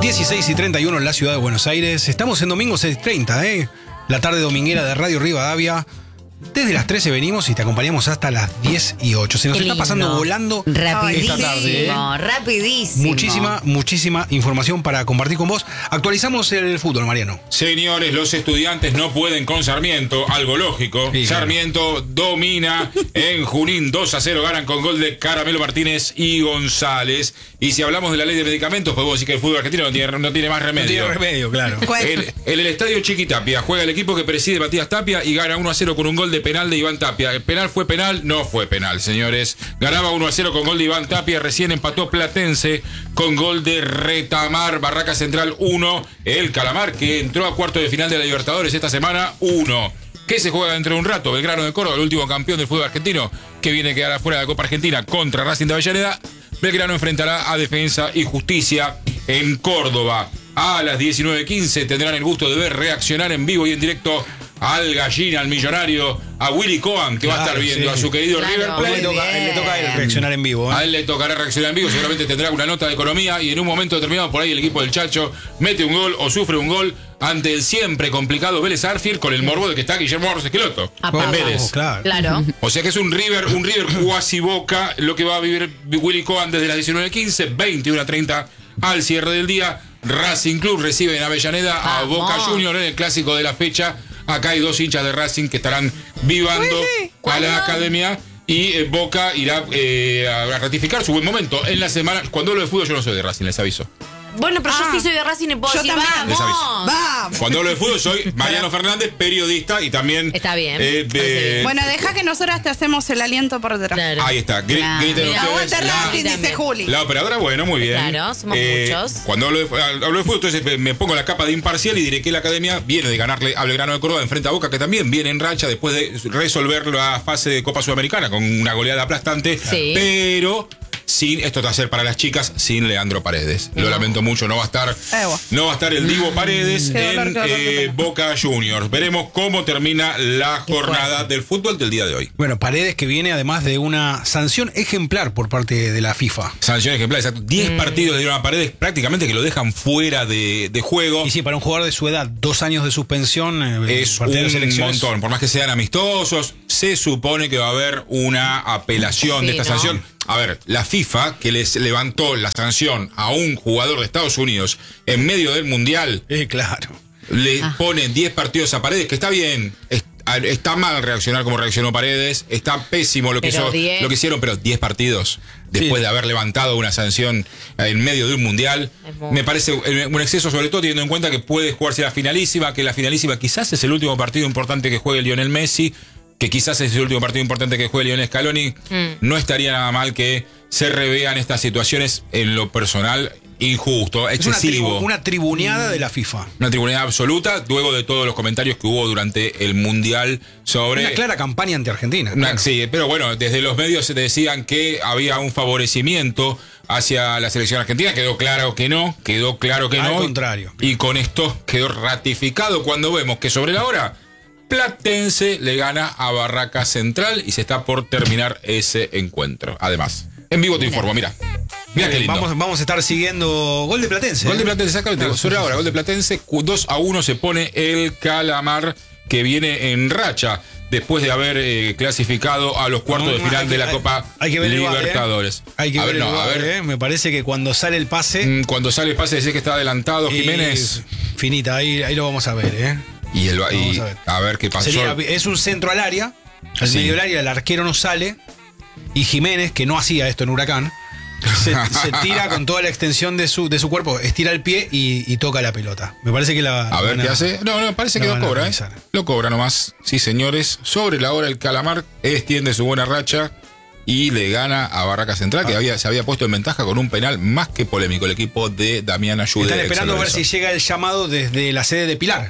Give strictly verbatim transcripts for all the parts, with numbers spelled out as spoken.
dieciséis y treinta y uno en la ciudad de Buenos Aires. Estamos en domingo seis y treinta, ¿eh? La tarde dominguera de Radio Rivadavia. Desde las trece venimos y te acompañamos hasta las diez y ocho. Se nos Qué está lindo. pasando volando Rapidísimo, esta tarde, ¿eh? rapidísimo. Muchísima, muchísima información para compartir con vos. Actualizamos el fútbol, Mariano. Señores, los estudiantes no pueden con Sarmiento, algo lógico. Sí, Sarmiento domina en Junín, dos a cero, ganan con gol de Caramelo Martínez y González. Y si hablamos de la ley de medicamentos, podemos decir que el fútbol argentino no tiene, no tiene más remedio. No tiene remedio, claro. En, en el estadio Chiquitapia juega el equipo que preside Matías Tapia y gana uno a cero con un gol de penal de Iván Tapia. ¿El penal fue penal? No fue penal, señores. Ganaba uno a cero con gol de Iván Tapia. Recién empató Platense con gol de Retamar. Barraca Central uno. El Calamar, que entró a cuarto de final de la Libertadores esta semana, uno. ¿Qué se juega dentro de un rato? Belgrano de Córdoba, el último campeón del fútbol argentino, que viene a quedar afuera de la Copa Argentina contra Racing de Avellaneda. Belgrano enfrentará a Defensa y Justicia en Córdoba. A las diecinueve quince tendrán el gusto de ver reaccionar en vivo y en directo al Gallina, al millonario, a Willy Cohen, que claro, va a estar viendo sí. a su querido claro, River Plate. Le toca, le toca a él reaccionar en vivo. ¿eh? A él le tocará reaccionar en vivo, seguramente tendrá una nota de economía y en un momento determinado por ahí el equipo del Chacho mete un gol o sufre un gol ante el siempre complicado Vélez Arfield con el morbo de que está Guillermo Arroz Esqueloto en Vélez. Oh, claro. claro. O sea que es un River, un River cuasi Boca, lo que va a vivir Willy Cohen desde las diecinueve quince, veintiuno a treinta al cierre del día. Racing Club recibe en Avellaneda a Vamos. Boca Juniors en el clásico de la fecha. Acá hay dos hinchas de Racing que estarán vivando a la academia y eh, Boca irá eh, a ratificar su buen momento en la semana. Cuando hablo de fútbol yo no soy de Racing, les aviso. Bueno, pero Ah, yo sí soy de Racing y puedo yo decir, también. Les aviso. vamos. Vamos. Cuando hablo de fútbol soy Mariano Fernández, periodista y también... Está bien, eh, parece eh, bien. Bueno, deja que nosotras te hacemos el aliento por detrás. Claro. Ahí está. Gri- Claro. griten Mira, ustedes. Aguante La- Racing, dice También. Juli. La operadora, bueno, muy bien. Claro, somos muchos. Cuando hablo de, hablo de fútbol, entonces me pongo la capa de imparcial y diré que la academia viene de ganarle a Belgrano de Córdoba enfrente a Boca, que también viene en racha después de resolver la fase de Copa Sudamericana con una goleada aplastante. Sí. Pero sin, esto va a ser para las chicas, sin Leandro Paredes. Lo No. lamento mucho, no va a estar, Ewa. no va a estar el Divo Paredes Qué dolor, en qué dolor, qué eh, pena. Boca Juniors. Veremos cómo termina la Qué jornada fuerte. del fútbol del día de hoy. Bueno, Paredes que viene además de una sanción ejemplar por parte de la FIFA. Sanción ejemplar, exacto. diez Mm. partidos le dieron a Paredes prácticamente que lo dejan fuera de, de juego. Y sí, para un jugador de su edad, dos años de suspensión, eh, Es parte de las un elecciones. montón, por más que sean amistosos, se supone que va a haber una apelación Sí, de esta ¿no? sanción. A ver, la FIFA, que les levantó la sanción a un jugador de Estados Unidos en medio del Mundial, Eh, claro. le Ah. pone diez partidos a Paredes, que está bien, es- a- está mal reaccionar como reaccionó Paredes, está pésimo lo que, Pero hizo- diez. lo que hicieron, pero diez partidos después Sí. de haber levantado una sanción en medio de un Mundial, Es mucho. me parece un exceso, sobre todo teniendo en cuenta que puede jugarse la finalísima, que la finalísima quizás es el último partido importante que juegue Lionel Messi, que quizás es el último partido importante que juegue Lionel Scaloni. Mm. No estaría nada mal que se revean estas situaciones en lo personal injusto, Es una, excesivo. tribu- una tribuneada de la FIFA. Una tribunalidad absoluta, luego de todos los comentarios que hubo durante el Mundial sobre... Una clara campaña anti-Argentina. Una- claro. Sí, pero bueno, desde los medios se decían que había un favorecimiento hacia la selección argentina. Quedó claro que no, quedó claro que Al no. contrario. Y con esto quedó ratificado cuando vemos que sobre la hora Platense le gana a Barraca Central y se está por terminar ese encuentro. Además, en vivo te informo, mira. Mira qué lindo. Vamos, vamos a estar siguiendo gol de Platense. Gol de ¿eh? Platense, exactamente. Claro, Sobre sí, ahora, sí, gol de Platense, dos a uno se pone el Calamar, que viene en racha después de haber eh, clasificado a los cuartos de No, final hay de que- la hay- Copa hay que ver el V A R, ¿eh? Libertadores. Hay que a ver, ver, el no, V A a R, ver. ¿eh? Me parece que cuando sale el pase. Mm, Cuando sale el pase, decís que está adelantado y- Jiménez. Finita, ahí, ahí lo vamos a ver, ¿eh? Y, el, y Vamos a ver. a ver qué pasó. Sería- es un centro al área. Al Sí. medio del área, el arquero no sale. Y Jiménez, que no hacía esto en Huracán, se, se tira con toda la extensión de su, de su cuerpo, estira el pie y, y toca la pelota. Me parece que la. A ver van qué hace. No, no, parece la que van lo a cobra, ¿eh? revisar. Lo cobra nomás. Sí, señores. Sobre la hora el Calamar extiende su buena racha y le gana a Barraca Central, que Ah. había, se había puesto en ventaja con un penal más que polémico el equipo de Damián Ayude. Están ex esperando a ver San si llega el llamado desde la sede de Pilar.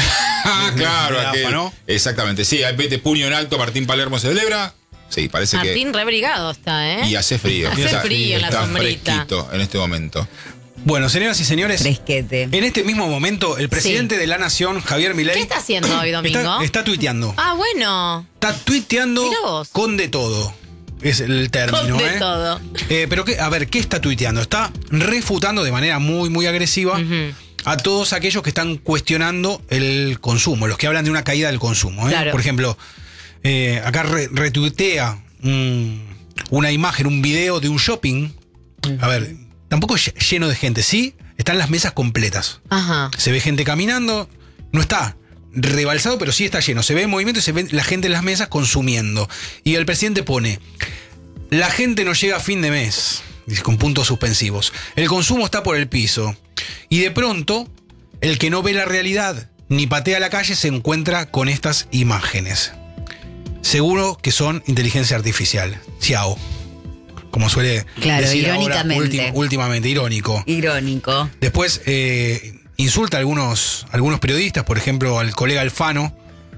Ah, claro, de la aquel. AFA, ¿no? Exactamente. Sí, ahí vete puño en alto, Martín Palermo se celebra. Sí, parece Martín rebrigado está, que. ¿eh? Y hace frío. Hace Está- frío en la está sombrita. fresquito en este momento. Bueno, señoras y señores, Fresquete. en este mismo momento, el presidente Sí. de la Nación, Javier Milei. ¿Qué está haciendo hoy domingo? Está, está tuiteando. Ah, bueno. Está tuiteando Mirá vos. con de todo. es el término. Con de ¿eh? todo. Eh, pero, qué, a ver, ¿qué está tuiteando? Está refutando de manera muy, muy agresiva Ujú. a todos aquellos que están cuestionando el consumo, los que hablan de una caída del consumo. ¿eh? Claro. Por ejemplo, eh, acá re- retuitea un- una imagen, un video de un shopping. A ver, tampoco ll- lleno de gente, sí, están las mesas completas. Ajá. Se ve gente caminando, no está rebalsado, pero sí está lleno. Se ve movimiento y se ve la gente en las mesas consumiendo. Y el presidente pone: la gente no llega a fin de mes, dice, con puntos suspensivos. El consumo está por el piso. Y de pronto, el que no ve la realidad ni patea la calle se encuentra con estas imágenes. Seguro que son inteligencia artificial. Ciao. Como suele Claro, decir ahora irónicamente. ultim- últimamente, irónico. Irónico. Después eh, insulta a algunos, algunos periodistas, por ejemplo al colega Alfano,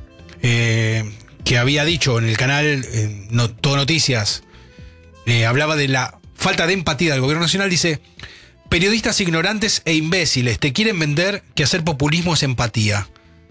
eh, que había dicho en el canal eh, no, Todo Noticias, eh, hablaba de la falta de empatía del gobierno nacional, dice: periodistas ignorantes e imbéciles te quieren vender que hacer populismo es empatía.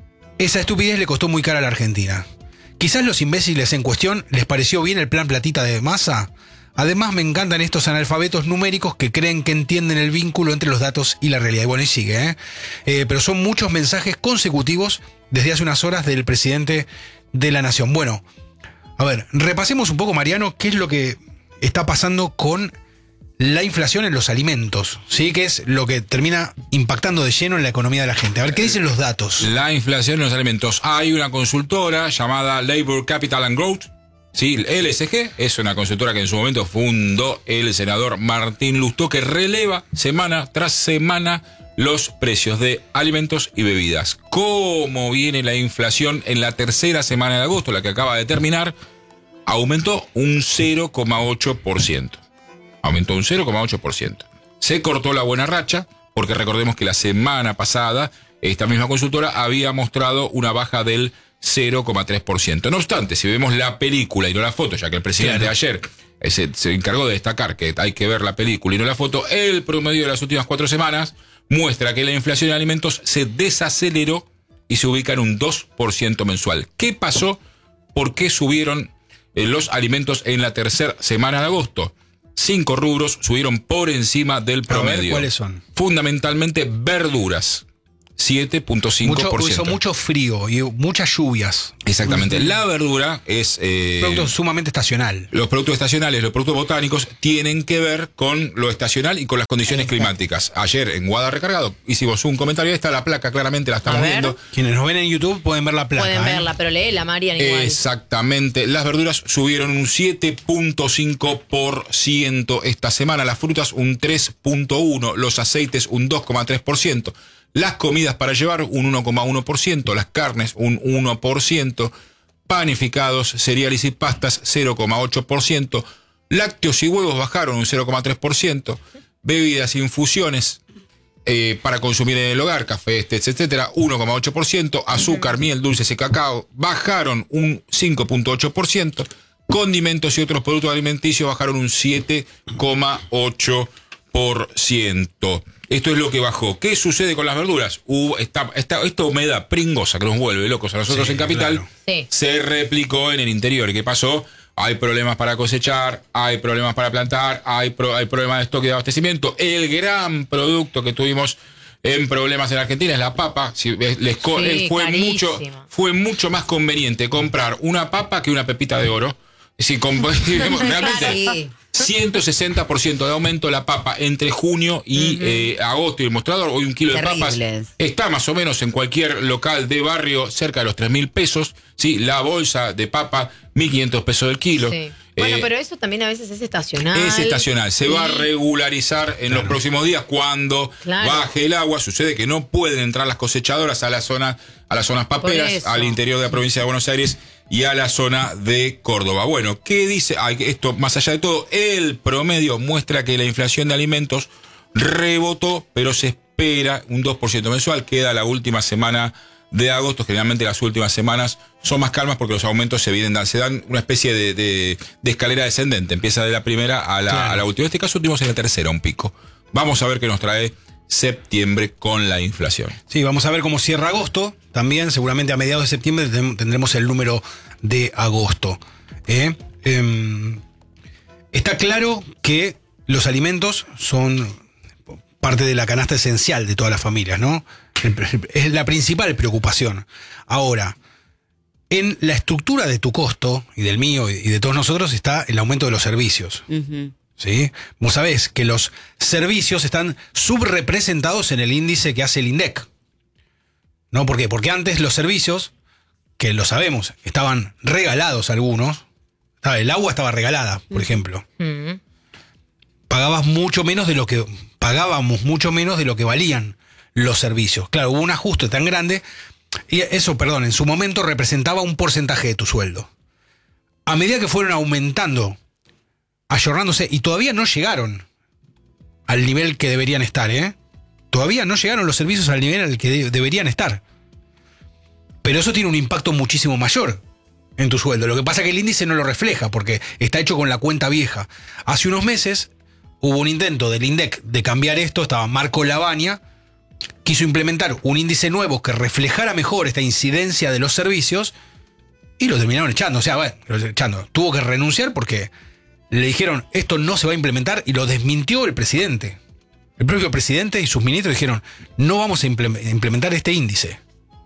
Esa estupidez le costó muy cara a la Argentina. Quizás los imbéciles en cuestión les pareció bien el plan platita de Massa. Además me encantan estos analfabetos numéricos que creen que entienden el vínculo entre los datos y la realidad. Y bueno, y sigue, ¿eh? Eh, pero son muchos mensajes consecutivos desde hace unas horas del presidente de la Nación. Bueno, a ver, repasemos un poco, Mariano, qué es lo que está pasando con la inflación en los alimentos, ¿sí? Que es lo que termina impactando de lleno en la economía de la gente. A ver, ¿qué dicen los datos? La inflación en los alimentos. Hay una consultora llamada Labor Capital and Growth. Sí, L S G es una consultora que en su momento fundó el senador Martín Lustó, que releva semana tras semana los precios de alimentos y bebidas. ¿Cómo viene la inflación en la tercera semana de agosto, la que acaba de terminar? Aumentó un cero coma ocho por ciento. Aumentó un cero coma ocho por ciento. Se cortó la buena racha, porque recordemos que la semana pasada esta misma consultora había mostrado una baja del cero coma tres por ciento. No obstante, si vemos la película y no la foto, ya que el presidente Claro. ayer eh, se, se encargó de destacar que hay que ver la película y no la foto, el promedio de las últimas cuatro semanas muestra que la inflación de alimentos se desaceleró y se ubica en un dos por ciento mensual. ¿Qué pasó? ¿Por qué subieron eh, los alimentos en la tercera semana de agosto? Cinco rubros subieron por encima del A ver, promedio. ¿cuáles son? Fundamentalmente verduras, siete punto cinco por Mucho, ciento. hizo mucho frío y muchas lluvias. Exactamente. La verdura es... eh, Producto sumamente estacional. Los productos estacionales, los productos botánicos, tienen que ver con lo estacional y con las condiciones climáticas. Ayer en Guada Recargado hicimos un comentario, ahí está la placa, claramente la estamos A ver. viendo. Quienes nos ven en YouTube pueden ver la placa. Pueden ¿eh? verla, pero léela, Marian, igual. Exactamente. Las verduras subieron un siete punto cinco por ciento esta semana, las frutas un tres punto uno por ciento, los aceites un dos coma tres por ciento. Las comidas para llevar un uno coma uno por ciento, las carnes un uno por ciento, panificados, cereales y pastas cero coma ocho por ciento, lácteos y huevos bajaron un cero coma tres por ciento, bebidas, infusiones eh, para consumir en el hogar, café, té, etcétera, uno coma ocho por ciento, azúcar, miel, dulces y cacao bajaron un cinco punto ocho por ciento, condimentos y otros productos alimenticios bajaron un siete coma ocho por ciento. Esto es lo que bajó. ¿Qué sucede con las verduras? Uh, esta, esta, esta humedad pringosa que nos vuelve locos a nosotros Sí, en Capital, claro. Sí. se replicó en el interior. ¿Y qué pasó? Hay problemas para cosechar, hay problemas para plantar, hay, pro, hay problemas de stock y de abastecimiento. El gran producto que tuvimos en problemas en Argentina es la papa. Si les co- Sí, eh, fue, carísimo. mucho, fue mucho más conveniente comprar una papa que una pepita de oro. Si com- realmente Sí. ciento sesenta por ciento de aumento la papa entre junio y eh, agosto. Y el mostrador, hoy un kilo Terribles. de papas está más o menos en cualquier local de barrio cerca de los tres mil pesos. ¿Sí? La bolsa de papa, mil quinientos pesos del kilo. Sí. Bueno, Eh, pero eso también a veces es estacional. es estacional, se va a Y- regularizar en los próximos días cuando Claro. baje el agua. Sucede que no pueden entrar las cosechadoras a la zona, a las zonas Por paperas, eso. al interior de la provincia de Buenos Aires y a la zona de Córdoba. Bueno, ¿qué dice? Ay, esto, más allá de todo, el promedio muestra que la inflación de alimentos rebotó, pero se espera un dos por ciento mensual. Queda la última semana de agosto. Generalmente las últimas semanas son más calmas porque los aumentos se vienen, se dan una especie de, de, de escalera descendente. Empieza de la primera a la, Claro. a la última. En este caso tuvimos en la tercera un pico. Vamos a ver qué nos trae septiembre con la inflación. Sí, vamos a ver cómo cierra agosto. También, seguramente a mediados de septiembre ten- tendremos el número de agosto. ¿eh? Em, Está claro que los alimentos son parte de la canasta esencial de todas las familias, ¿no? Es la principal preocupación. Ahora, en la estructura de tu costo, y del mío y de todos nosotros, está el aumento de los servicios. Uh-huh. ¿Sí? Vos sabés que los servicios están subrepresentados en el índice que hace el INDEC. ¿No? ¿Por qué? Porque antes los servicios, que lo sabemos, estaban regalados algunos. El agua estaba regalada, por ejemplo. Uh-huh. Pagabas mucho menos de lo que pagábamos mucho menos de lo que valían los servicios. Claro, hubo un ajuste tan grande y eso, perdón, en su momento representaba un porcentaje de tu sueldo. A medida que fueron aumentando, ayornándose, y todavía no llegaron al nivel que deberían estar, ¿eh? Todavía no llegaron los servicios al nivel al que de- deberían estar. Pero eso tiene un impacto muchísimo mayor en tu sueldo. Lo que pasa es que el índice no lo refleja porque está hecho con la cuenta vieja. Hace unos meses hubo un intento del INDEC de cambiar esto, estaba Marco Lavagna, quiso implementar un índice nuevo que reflejara mejor esta incidencia de los servicios y lo terminaron echando. O sea, bueno, lo echando. Tuvo que renunciar porque le dijeron esto no se va a implementar y lo desmintió el presidente. El propio presidente y sus ministros dijeron no vamos a implementar este índice.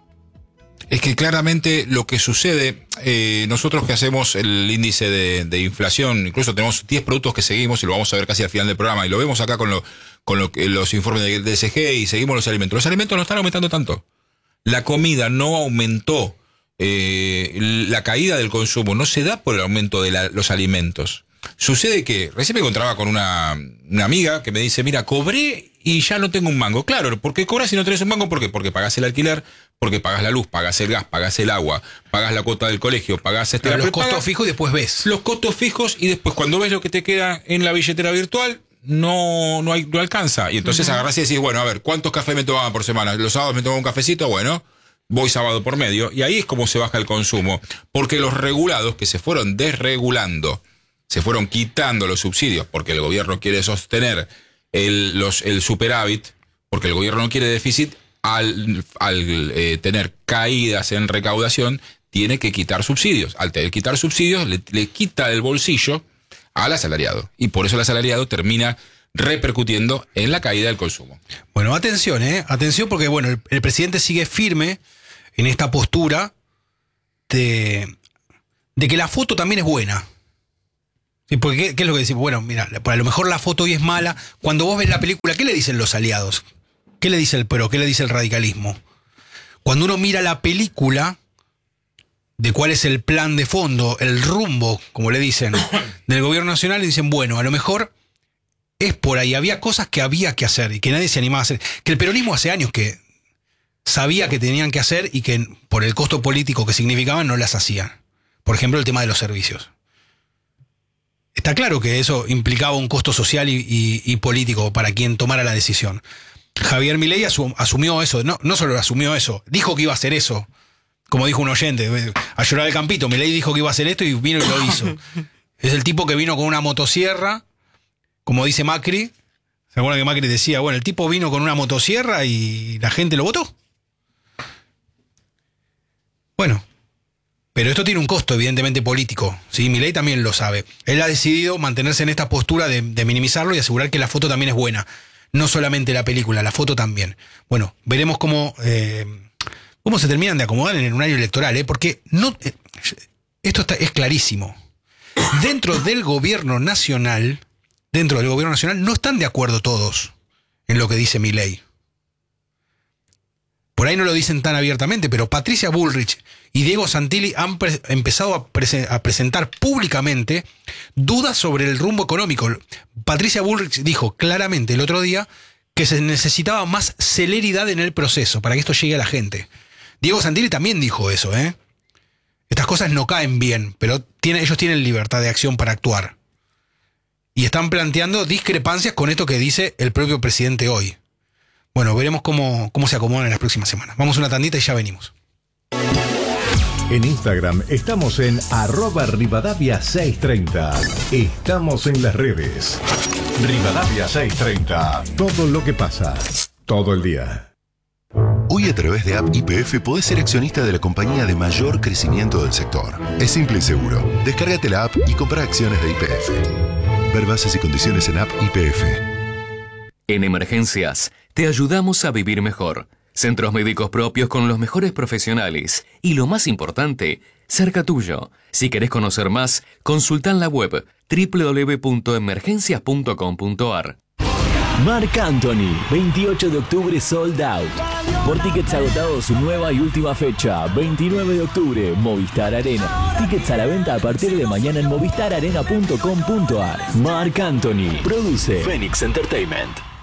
Es que claramente lo que sucede, eh, nosotros que hacemos el índice de, de inflación, incluso tenemos diez productos que seguimos y lo vamos a ver casi al final del programa, y lo vemos acá con, lo, con lo, los informes de D S G y seguimos los alimentos. Los alimentos no están aumentando tanto. La comida no aumentó, eh, la caída del consumo no se da por el aumento de la, los alimentos. Sucede que recién me encontraba con una, una amiga que me dice, mira, cobré y ya no tengo un mango. Claro, ¿por qué cobras si no tenés un mango? ¿Por qué? Porque pagás el alquiler, porque pagás la luz, pagás el gas, pagás el agua, pagás la cuota del colegio, pagás este... Pero los costos fijos y después ves. Los costos fijos y después cuando ves lo que te queda en la billetera virtual, no, no, hay, no alcanza. Y entonces uh-huh. agarrás y decís, bueno, a ver, ¿cuántos cafés me tomaban por semana? Los sábados me tomaba un cafecito, bueno, voy sábado por medio. Y ahí es como se baja el consumo. Porque los regulados que se fueron desregulando, se fueron quitando los subsidios porque el gobierno quiere sostener el, los, el superávit, porque el gobierno no quiere déficit, al, al eh, tener caídas en recaudación, tiene que quitar subsidios. Al tener que quitar subsidios, le, le quita el bolsillo al asalariado. Y por eso el asalariado termina repercutiendo en la caída del consumo. Bueno, atención, ¿eh? Atención porque, bueno, el, el presidente sigue firme en esta postura de, de que la foto también es buena. Sí, porque ¿qué, ¿qué es lo que decimos? Bueno, mira, a lo mejor la foto hoy es mala. Cuando vos ves la película, ¿qué le dicen los aliados? ¿Qué le dice el PRO? ¿Qué le dice el radicalismo? Cuando uno mira la película de cuál es el plan de fondo, el rumbo, como le dicen, del gobierno nacional, le dicen, bueno, a lo mejor es por ahí. Había cosas que había que hacer y que nadie se animaba a hacer. Que el peronismo hace años que sabía que tenían que hacer y que por el costo político que significaban no las hacían. Por ejemplo, el tema de los servicios. Está claro que eso implicaba un costo social y, y, y político para quien tomara la decisión. Javier Milei asum, asumió eso, no, no solo asumió eso, dijo que iba a hacer eso. Como dijo un oyente, a llorar el campito, Milei dijo que iba a hacer esto y vino y lo hizo. Es el tipo que vino con una motosierra, como dice Macri. ¿Se acuerdan que Macri decía, bueno, el tipo vino con una motosierra y la gente lo votó? Bueno, pero esto tiene un costo evidentemente político, ¿sí? Milei también lo sabe. Él ha decidido mantenerse en esta postura de, de minimizarlo y asegurar que la foto también es buena. No solamente la película, la foto también. Bueno, veremos cómo, eh, cómo se terminan de acomodar en el horario electoral, ¿eh? Porque no, eh, esto está, es clarísimo. Dentro del gobierno nacional, dentro del gobierno nacional no están de acuerdo todos en lo que dice Milei. Por ahí no lo dicen tan abiertamente, pero Patricia Bullrich y Diego Santilli han pre- empezado a, prese- a presentar públicamente dudas sobre el rumbo económico. Patricia Bullrich dijo claramente el otro día que se necesitaba más celeridad en el proceso para que esto llegue a la gente. Diego Santilli también dijo eso, ¿eh? Estas cosas no caen bien, pero tiene, ellos tienen libertad de acción para actuar. Y están planteando discrepancias con esto que dice el propio presidente hoy. Bueno, veremos cómo, cómo se acomodan en las próximas semanas. Vamos a una tandita y ya venimos. En Instagram estamos en arroba Rivadavia seiscientos treinta. Estamos en las redes. Rivadavia seiscientos treinta. Todo lo que pasa, todo el día. Hoy a través de App Y P F podés ser accionista de la compañía de mayor crecimiento del sector. Es simple y seguro. Descárgate la app y compra acciones de Y P F. Ver bases y condiciones en app Y P F. En Emergencias, te ayudamos a vivir mejor. Centros médicos propios con los mejores profesionales. Y lo más importante, cerca tuyo. Si querés conocer más, consulta en la web doble u doble u doble u punto emergencias punto com punto a r. Marc Anthony, veintiocho de octubre sold out. Por tickets agotados, su nueva y última fecha, veintinueve de octubre, Movistar Arena. Tickets a la venta a partir de mañana en movistar arena punto com punto a r. Marc Anthony, produce Phoenix Entertainment.